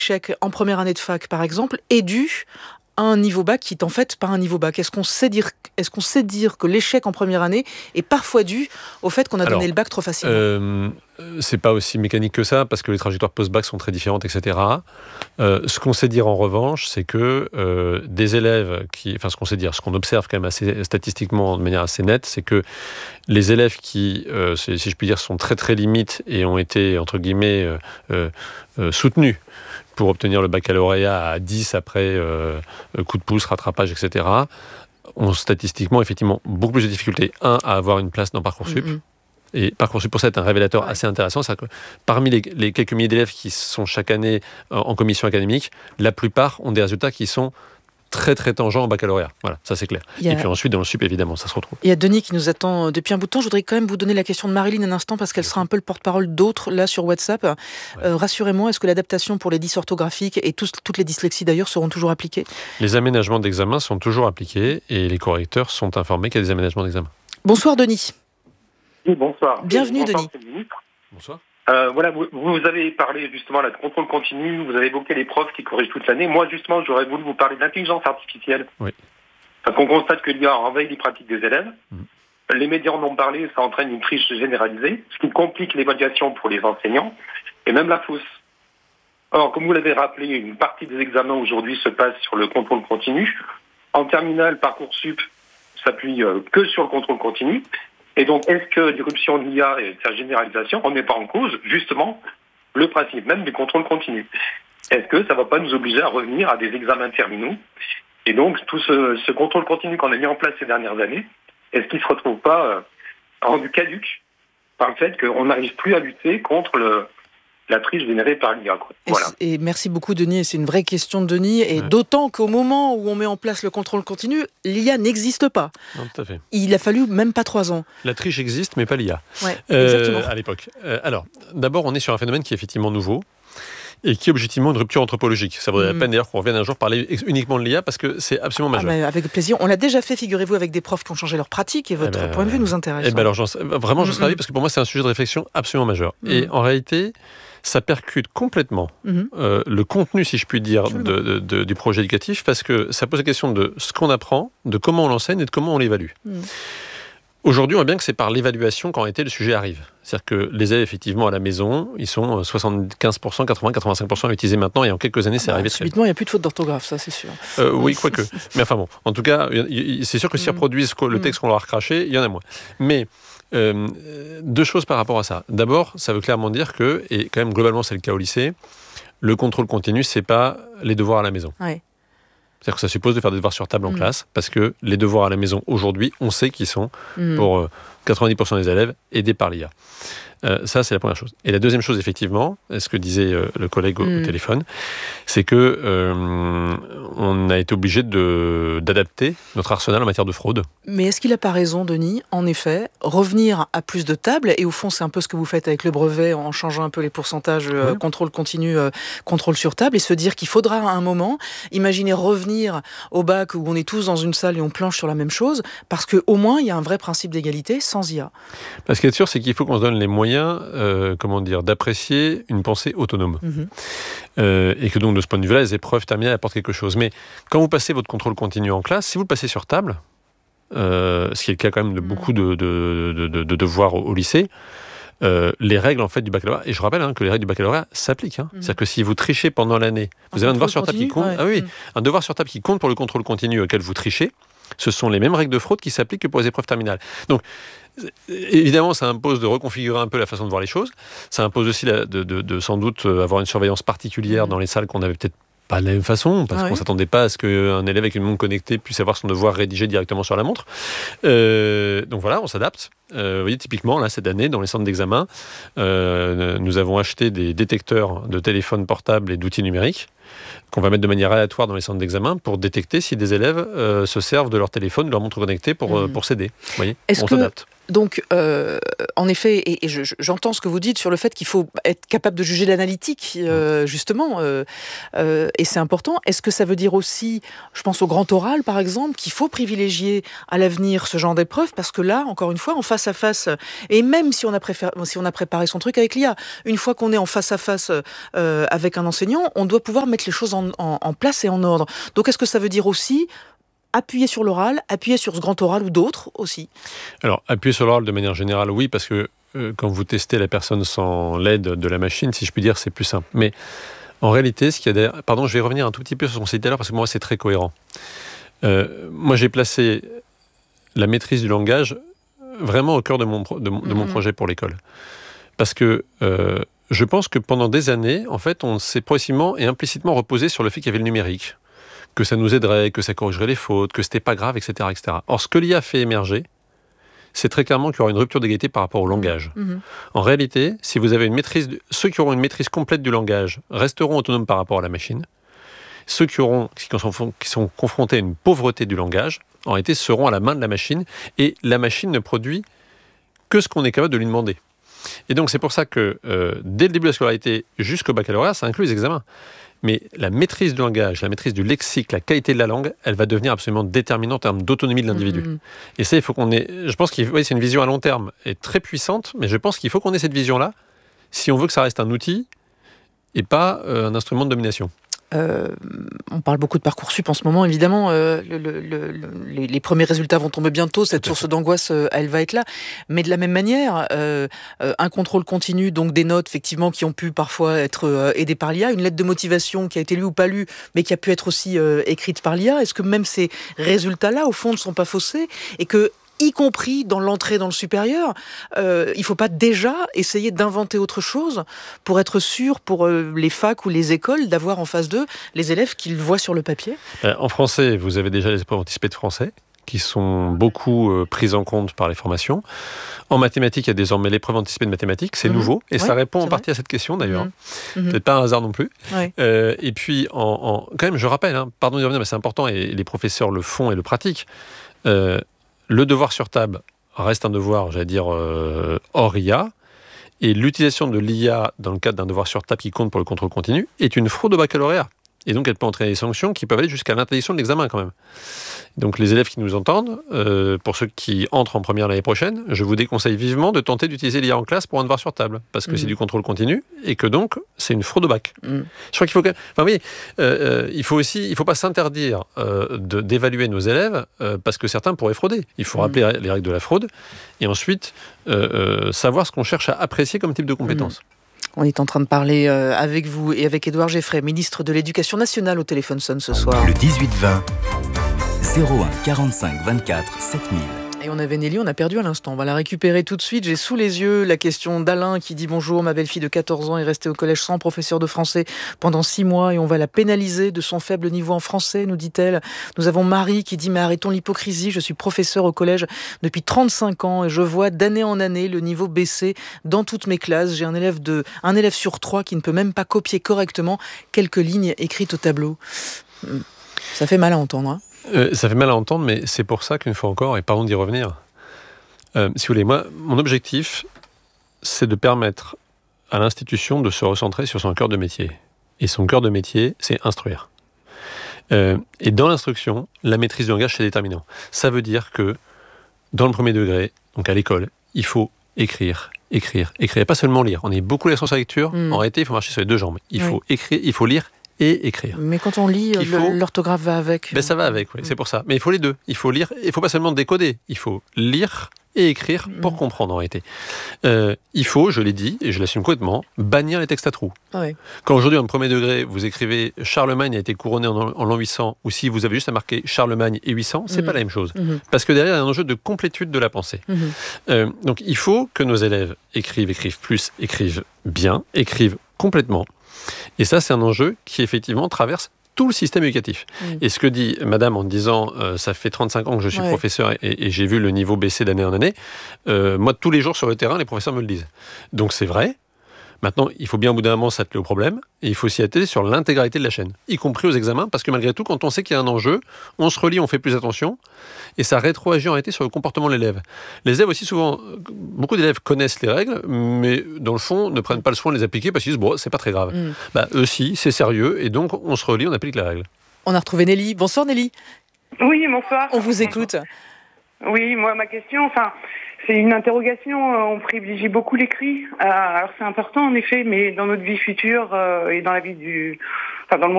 l'échec en première année de fac, par exemple, est dû à un niveau bac qui est en fait pas un niveau bac. Est-ce qu'on sait dire que l'échec en première année est parfois dû au fait qu'on a donné le bac trop facilement? C'est pas aussi mécanique que ça, parce que les trajectoires post-bac sont très différentes, etc. Ce qu'on sait dire en revanche, c'est que des élèves ce qu'on observe quand même assez statistiquement de manière assez nette, c'est que les élèves qui, si je puis dire, sont très très limites et ont été, entre guillemets, soutenus pour obtenir le baccalauréat à 10 après coup de pouce, rattrapage, etc., ont statistiquement, effectivement, beaucoup plus de difficultés, à avoir une place dans Parcoursup. Et Parcoursup, pour ça, est un révélateur assez intéressant. C'est que parmi les quelques milliers d'élèves qui sont chaque année en commission académique, la plupart ont des résultats qui sont très très tangents au baccalauréat. Voilà, ça c'est clair. Et puis ensuite, dans le sup, évidemment, ça se retrouve. Il y a Denis qui nous attend depuis un bout de temps. Je voudrais quand même vous donner la question de Marilyn un instant, parce qu'elle sera un peu le porte-parole d'autres, là, sur WhatsApp. Rassurez-moi, est-ce que l'adaptation pour les dysorthographiques et toutes les dyslexies, d'ailleurs, seront toujours appliquées? Les aménagements d'examen sont toujours appliqués et les correcteurs sont informés qu'il y a des aménagements d'examen. Bonsoir, Denis. Oui, bonsoir. Bienvenue, bonsoir, Denis. Bonsoir. Vous avez parlé justement de contrôle continu, vous avez évoqué les profs qui corrigent toute l'année. Moi, justement, j'aurais voulu vous parler d'intelligence artificielle. Oui. Parce qu'on constate que l'IA envahit les pratiques des élèves. Les médias en ont parlé, ça entraîne une triche généralisée, ce qui complique l'évaluation pour les enseignants, et même la fausse. Or, comme vous l'avez rappelé, une partie des examens aujourd'hui se passe sur le contrôle continu. En terminale, Parcoursup s'appuie que sur le contrôle continu. Et donc, est-ce que l'irruption de l'IA et sa généralisation ne remet pas en cause, justement, le principe même du contrôle continu? Est-ce que ça ne va pas nous obliger à revenir à des examens terminaux? Et donc, tout ce contrôle continu qu'on a mis en place ces dernières années, est-ce qu'il ne se retrouve pas rendu caduc par le fait qu'on n'arrive plus à lutter contre la triche générée par l'IA, quoi. Voilà. Et merci beaucoup, Denis. Et c'est une vraie question de Denis. Et d'autant qu'au moment où on met en place le contrôle continu, l'IA n'existe pas. Non, tout à fait. Il a fallu même pas 3 ans. La triche existe, mais pas l'IA. Exactement. À l'époque. Alors, d'abord, on est sur un phénomène qui est effectivement nouveau et qui est objectivement une rupture anthropologique. Ça vaudrait la peine d'ailleurs qu'on revienne un jour parler uniquement de l'IA, parce que c'est absolument majeur. Avec plaisir. On l'a déjà fait, figurez-vous, avec des profs qui ont changé leur pratique, et votre point de vue nous intéresse. Alors, j'en serais ravi, parce que pour moi, c'est un sujet de réflexion absolument majeur. Et en réalité, ça percute complètement le contenu, si je puis dire, du projet éducatif, parce que ça pose la question de ce qu'on apprend, de comment on l'enseigne et de comment on l'évalue. Aujourd'hui, on voit bien que c'est par l'évaluation qu'en réalité le sujet arrive. C'est-à-dire que les élèves, effectivement, à la maison, ils sont 75%, 80-85% à utiliser maintenant, et en quelques années, c'est arrivé très vite. Subitement, il n'y a plus de faute d'orthographe, ça, c'est sûr. Oui, quoique. Mais enfin bon, en tout cas, c'est sûr que s'ils reproduisent le texte qu'on leur a recraché, il y en a moins. Mais deux choses par rapport à ça. D'abord, ça veut clairement dire que, et quand même globalement c'est le cas au lycée, le contrôle continu, c'est pas les devoirs à la maison. Ouais. C'est-à-dire que ça suppose de faire des devoirs sur table en classe, parce que les devoirs à la maison, aujourd'hui, on sait qu'ils sont, pour 90% des élèves, aidés par l'IA. Ça, c'est la première chose. Et la deuxième chose, effectivement, ce que disait le collègue au téléphone, c'est que on a été obligé d'adapter notre arsenal en matière de fraude. Mais est-ce qu'il n'a pas raison, Denis? En effet, revenir à plus de tables, et au fond, c'est un peu ce que vous faites avec le brevet, en changeant un peu les pourcentages, contrôle continu, contrôle sur table, et se dire qu'il faudra à un moment, imaginez revenir au bac où on est tous dans une salle et on planche sur la même chose, parce qu'au moins, il y a un vrai principe d'égalité sans IA. Ce qui est sûr, c'est qu'il faut qu'on se donne les moyens d'apprécier une pensée autonome. Et que donc, de ce point de vue-là, les épreuves terminales apportent quelque chose. Mais quand vous passez votre contrôle continu en classe, si vous le passez sur table, ce qui est le cas quand même de beaucoup de devoirs au lycée, les règles en fait du baccalauréat, et je rappelle que les règles du baccalauréat s'appliquent. C'est-à-dire que si vous trichez pendant l'année, vous avez un devoir sur table qui compte. Un devoir sur table qui compte pour le contrôle continu auquel vous trichez. Ce sont les mêmes règles de fraude qui s'appliquent que pour les épreuves terminales. Donc, évidemment, ça impose de reconfigurer un peu la façon de voir les choses. Ça impose aussi de sans doute avoir une surveillance particulière dans les salles qu'on n'avait peut-être pas de la même façon, parce qu'on ne s'attendait pas à ce qu'un élève avec une montre connectée puisse avoir son devoir rédigé directement sur la montre. Donc voilà, on s'adapte. Vous voyez, typiquement, là, cette année, dans les centres d'examen, nous avons acheté des détecteurs de téléphones portables et d'outils numériques qu'on va mettre de manière aléatoire dans les centres d'examen pour détecter si des élèves se servent de leur téléphone, de leur montre connectée pour s'aider. Vous voyez, on s'adapte. Donc, en effet, et j'entends ce que vous dites sur le fait qu'il faut être capable de juger l'analytique, justement, et c'est important. Est-ce que ça veut dire aussi, je pense au grand oral par exemple, qu'il faut privilégier à l'avenir ce genre d'épreuve, parce que là, encore une fois, en face à face, et même si on a préparé son truc avec l'IA, une fois qu'on est en face à face avec un enseignant, on doit pouvoir mettre les choses en place et en ordre. Donc est-ce que ça veut dire aussi appuyer sur l'oral, appuyer sur ce grand oral ou d'autres aussi? Alors, appuyer sur l'oral de manière générale, oui, parce que quand vous testez la personne sans l'aide de la machine, si je puis dire, c'est plus simple. Mais en réalité, ce qu'il y a derrière... Pardon, je vais revenir un tout petit peu sur ce qu'on s'est dit tout à l'heure, parce que moi, c'est très cohérent. Moi, j'ai placé la maîtrise du langage vraiment au cœur de mon projet pour l'école. Parce que je pense que pendant des années, en fait, on s'est progressivement et implicitement reposé sur le fait qu'il y avait le numérique, que ça nous aiderait, que ça corrigerait les fautes, que c'était pas grave, etc., etc. Or, ce que l'IA fait émerger, c'est très clairement qu'il y aura une rupture d'égalité par rapport au langage. En réalité, si vous avez une maîtrise, ceux qui auront une maîtrise complète du langage resteront autonomes par rapport à la machine. Ceux qui sont confrontés à une pauvreté du langage, en réalité, seront à la main de la machine, et la machine ne produit que ce qu'on est capable de lui demander. Et donc, c'est pour ça que, dès le début de la scolarité jusqu'au baccalauréat, ça inclut les examens. Mais la maîtrise du langage, la maîtrise du lexique, la qualité de la langue, elle va devenir absolument déterminante en termes d'autonomie de l'individu. Et ça, il faut qu'on ait... Je pense que c'est une vision à long terme et très puissante, mais je pense qu'il faut qu'on ait cette vision-là si on veut que ça reste un outil et pas un instrument de domination. On parle beaucoup de Parcoursup en ce moment, évidemment, les premiers résultats vont tomber bientôt, cette source d'angoisse, elle va être là, mais de la même manière, un contrôle continu, donc des notes, effectivement, qui ont pu parfois être aidées par l'IA, une lettre de motivation qui a été lue ou pas lue, mais qui a pu être aussi écrite par l'IA, est-ce que même ces résultats-là, au fond, ne sont pas faussés, et que y compris dans l'entrée dans le supérieur, il ne faut pas déjà essayer d'inventer autre chose pour être sûr, pour les facs ou les écoles, d'avoir en face d'eux les élèves qu'ils voient sur le papier? En français, vous avez déjà les épreuves anticipées de français, qui sont beaucoup prises en compte par les formations. En mathématiques, il y a désormais l'épreuve anticipée de mathématiques, c'est nouveau, et ça répond en partie à cette question d'ailleurs. Peut-être pas un hasard non plus. Et puis, quand même, je rappelle, pardon de revenir, mais c'est important, et les professeurs le font et le pratiquent, le devoir sur table reste un devoir, j'allais dire, hors IA, et l'utilisation de l'IA dans le cadre d'un devoir sur table qui compte pour le contrôle continu est une fraude au baccalauréat. Et donc, elle peut entraîner des sanctions qui peuvent aller jusqu'à l'interdiction de l'examen, quand même. Donc, les élèves qui nous entendent, pour ceux qui entrent en première l'année prochaine, je vous déconseille vivement de tenter d'utiliser l'IA en classe pour un devoir sur table, parce que c'est du contrôle continu, et que donc, c'est une fraude au bac. Je crois qu'il faut... Enfin, oui, il faut pas s'interdire d'évaluer nos élèves, parce que certains pourraient frauder. Il faut rappeler les règles de la fraude, et ensuite, savoir ce qu'on cherche à apprécier comme type de compétence. On est en train de parler avec vous et avec Édouard Geffray, ministre de l'Éducation nationale, au téléphone sonne ce soir. Le 18-20, 01 45 24 7000. Et on avait Nelly, on a perdu à l'instant. On va la récupérer tout de suite. J'ai sous les yeux la question d'Alain qui dit « Bonjour, ma belle-fille de 14 ans est restée au collège sans professeur de français pendant 6 mois et on va la pénaliser de son faible niveau en français, nous dit-elle. » Nous avons Marie qui dit « Mais arrêtons l'hypocrisie, je suis professeur au collège depuis 35 ans et je vois d'année en année le niveau baisser dans toutes mes classes. J'ai un élève sur 3 qui ne peut même pas copier correctement quelques lignes écrites au tableau. » Ça fait mal à entendre, ça fait mal à entendre, mais c'est pour ça qu'une fois encore, et pardon d'y revenir, si vous voulez, moi, mon objectif, c'est de permettre à l'institution de se recentrer sur son cœur de métier. Et son cœur de métier, c'est instruire. Et dans l'instruction, la maîtrise du langage, c'est déterminant. Ça veut dire que, dans le premier degré, donc à l'école, il faut écrire, et pas seulement lire. On est beaucoup l'accent sur la lecture, en réalité, il faut marcher sur les deux jambes. Il faut écrire, il faut lire, et écrire. Mais quand on lit, l'orthographe va avec. Ça va avec, oui, c'est pour ça. Mais il faut les deux. Il faut lire, il ne faut pas seulement décoder. Il faut lire et écrire pour comprendre en réalité. Il faut, je l'ai dit, et je l'assume complètement, bannir les textes à trous. Quand aujourd'hui, en premier degré, vous écrivez « Charlemagne a été couronné en l'an 800 » ou si vous avez juste à marquer « Charlemagne et 800 », c'est pas la même chose. Parce que derrière, il y a un enjeu de complétude de la pensée. Donc il faut que nos élèves écrivent plus, écrivent bien, écrivent complètement. Et ça, c'est un enjeu qui, effectivement, traverse tout le système éducatif. Et ce que dit madame en disant ça fait 35 ans que je suis professeur et j'ai vu le niveau baisser d'année en année, moi, tous les jours sur le terrain, les professeurs me le disent. Donc, c'est vrai. Maintenant, il faut bien au bout d'un moment s'atteler au problème, et il faut s'y atteler sur l'intégralité de la chaîne, y compris aux examens, parce que malgré tout, quand on sait qu'il y a un enjeu, on se relie, on fait plus attention, et ça rétroagit en réalité sur le comportement de l'élève. Les élèves aussi, souvent, beaucoup d'élèves connaissent les règles, mais dans le fond, ne prennent pas le soin de les appliquer, parce qu'ils disent, bon, c'est pas très grave. Eux si, c'est sérieux, et donc on se relie, on applique les règles. On a retrouvé Nelly. Bonsoir Nelly. Oui, bonsoir. On vous écoute. Oui, moi, ma question, c'est une interrogation. On privilégie beaucoup l'écrit. Alors, c'est important, en effet, mais dans notre vie future et dans la vie dans le monde